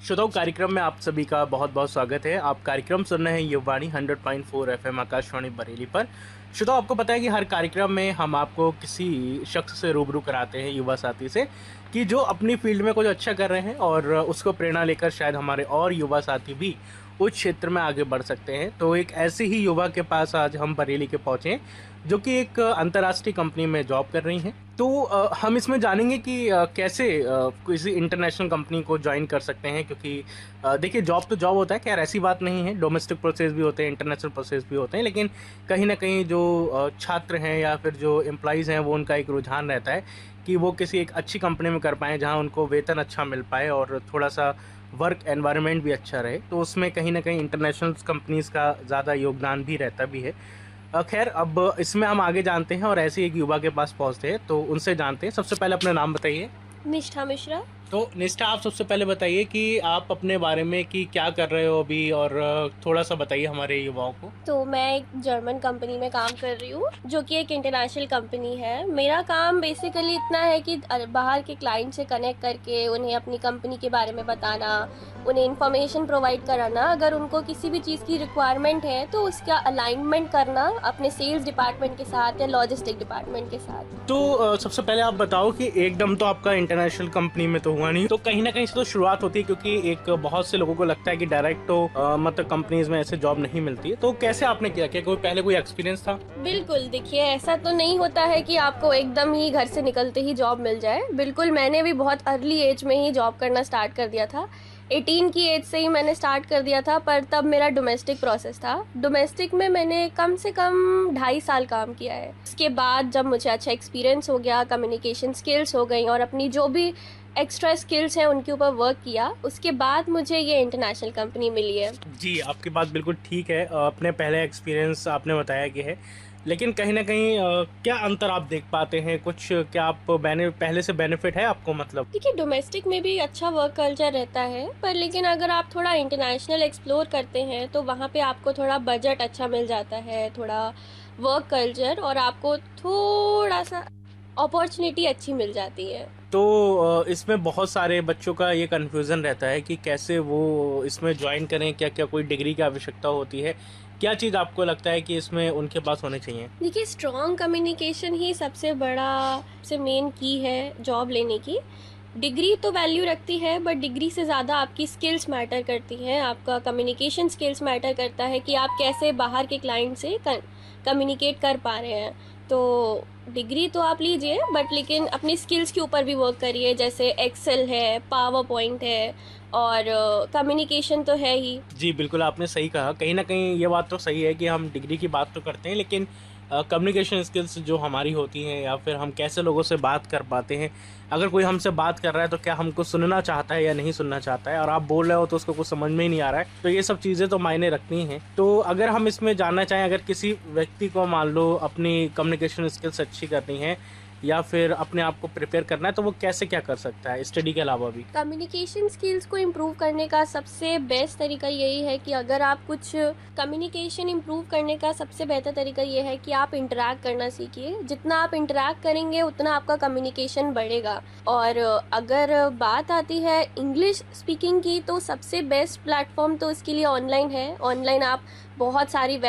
श्रोताओं, कार्यक्रम में आप सभी का बहुत बहुत स्वागत है। आप कार्यक्रम सुन रहे हैं युववाणी 100.4 एफएम आकाशवाणी बरेली पर। श्रोताओं, आपको पता है कि हर कार्यक्रम में हम आपको किसी शख्स से रूबरू कराते हैं, युवा साथी से, कि जो अपनी फील्ड में कुछ अच्छा कर रहे हैं और उसको प्रेरणा लेकर शायद हमारे और युवा साथी भी उस क्षेत्र में आगे बढ़ सकते हैं। तो एक ऐसे ही युवा के पास आज हम बरेली के पहुंचे हैं, जो कि एक अंतर्राष्ट्रीय कंपनी में जॉब कर रही हैं। तो हम इसमें जानेंगे कि कैसे किसी इंटरनेशनल कंपनी को ज्वाइन कर सकते हैं, क्योंकि देखिए, जॉब तो जॉब होता है, खैर ऐसी बात नहीं है। डोमेस्टिक प्रोसेस भी होते हैं, इंटरनेशनल प्रोसेस भी होते हैं, लेकिन कहीं ना कहीं जो छात्र हैं या फिर जो एम्प्लॉयज़ हैं, वो उनका एक रुझान रहता है कि वो किसी एक अच्छी कंपनी में कर पाएँ जहाँ उनको वेतन अच्छा मिल पाए और थोड़ा सा वर्क एनवायरनमेंट भी अच्छा रहे। तो उसमें कहीं ना कहीं इंटरनेशनल कंपनीज़ का ज़्यादा योगदान भी रहता भी है। खैर, अब इसमें हम आगे जानते हैं और ऐसे एक युवा के पास पहुंचते हैं, तो उनसे जानते हैं। सबसे पहले अपना नाम बताइए। निष्ठा मिश्रा। तो निष्ठा, आप सबसे पहले बताइए कि आप अपने बारे में कि क्या कर रहे हो अभी, और थोड़ा सा बताइए हमारे युवाओं को। तो मैं एक जर्मन कंपनी में काम कर रही हूँ, जो कि एक इंटरनेशनल कंपनी है। मेरा काम बेसिकली इतना है कि बाहर के क्लाइंट से कनेक्ट करके उन्हें अपनी कंपनी के बारे में बताना, उन्हें इन्फॉर्मेशन प्रोवाइड कराना। अगर उनको किसी भी चीज़ की रिक्वायरमेंट है तो उसका अलाइनमेंट करना अपने सेल्स डिपार्टमेंट के साथ या लॉजिस्टिक डिपार्टमेंट के साथ। तो सबसे पहले आप बताओ कि एकदम तो आपका इंटरनेशनल कंपनी में तो हुआ नहीं, तो कहीं ना कहीं से तो शुरुआत होती है, क्योंकि एक बहुत से लोगों को लगता है कि डायरेक्ट तो मतलब कंपनीज में ऐसे जॉब नहीं मिलती है। तो कैसे आपने किया, क्या पहले कोई एक्सपीरियंस था? बिल्कुल, देखिए, ऐसा तो नहीं होता है कि आपको एकदम ही घर से निकलते ही जॉब मिल जाए। बिल्कुल, मैंने भी बहुत अर्ली एज में ही जॉब करना स्टार्ट कर दिया था। 18 की एज से ही मैंने स्टार्ट कर दिया था, पर तब मेरा डोमेस्टिक प्रोसेस था। डोमेस्टिक में मैंने कम से कम 2.5 साल काम किया है। उसके बाद जब मुझे अच्छा एक्सपीरियंस हो गया, कम्युनिकेशन स्किल्स हो गई और अपनी जो भी एक्स्ट्रा स्किल्स हैं उनके ऊपर वर्क किया, उसके बाद मुझे ये इंटरनेशनल कंपनी मिली है। जी, आपकी बात बिल्कुल ठीक है। अपने पहले एक्सपीरियंस आपने बताया कि है, लेकिन कहीं ना कहीं क्या अंतर आप देख पाते हैं? कुछ क्या आप पहले से बेनिफिट है आपको? मतलब देखिए, डोमेस्टिक में भी अच्छा वर्क कल्चर रहता है, पर लेकिन अगर आप थोड़ा इंटरनेशनल एक्सप्लोर करते हैं तो वहाँ पे आपको थोड़ा बजट अच्छा मिल जाता है, थोड़ा वर्क कल्चर, और आपको थोड़ा सा अपॉर्चुनिटी अच्छी मिल जाती है। तो इसमें बहुत सारे बच्चों का ये कन्फ्यूज़न रहता है कि कैसे वो इसमें ज्वाइन करें, क्या क्या कोई डिग्री की आवश्यकता होती है? क्या चीज़ आपको लगता है कि इसमें उनके पास होने चाहिए? देखिए, स्ट्रॉन्ग कम्युनिकेशन ही सबसे बड़ा, सबसे मेन की है जॉब लेने की। डिग्री तो वैल्यू रखती है, बट डिग्री से ज़्यादा आपकी स्किल्स मैटर करती हैं। आपका कम्युनिकेशन स्किल्स मैटर करता है कि आप कैसे बाहर के क्लाइंट से कम्युनिकेट कर पा रहे हैं। तो डिग्री तो आप लीजिए, बट लेकिन अपनी स्किल्स के ऊपर भी वर्क करिए, जैसे एक्सेल है, पावर पॉइंट है, और कम्युनिकेशन तो है ही। जी, बिल्कुल आपने सही कहा। कहीं न कहीं ये बात तो सही है कि हम डिग्री की बात तो करते हैं, लेकिन कम्युनिकेशन स्किल्स जो हमारी होती हैं, या फिर हम कैसे लोगों से बात कर पाते हैं। अगर कोई हमसे बात कर रहा है तो क्या हमको सुनना चाहता है या नहीं सुनना चाहता है, और आप बोल रहे हो तो उसको कुछ समझ में ही नहीं आ रहा है, तो ये सब चीज़ें तो मायने रखती हैं। तो अगर हम इसमें जानना चाहें, अगर किसी व्यक्ति को मान लो अपनी कम्युनिकेशन स्किल्स अच्छी करनी है या फिर अपने आप को प्रिपेयर करना है, तो वो कैसे क्या कर सकता है स्टडी के अलावा भी? कम्युनिकेशन स्किल्स को इम्प्रूव करने का सबसे बेस्ट तरीका यही है कि अगर आप कुछ कम्युनिकेशन इम्प्रूव करने का सबसे बेहतर तरीका ये है कि आप इंटरैक्ट करना सीखिए। जितना आप इंटरैक्ट करेंगे उतना आपका कम्युनिकेशन बढ़ेगा। और अगर बात आती है इंग्लिश स्पीकिंग की, तो सबसे बेस्ट प्लेटफॉर्म तो इसके लिए ऑनलाइन है। ऑनलाइन आप बहुत सारी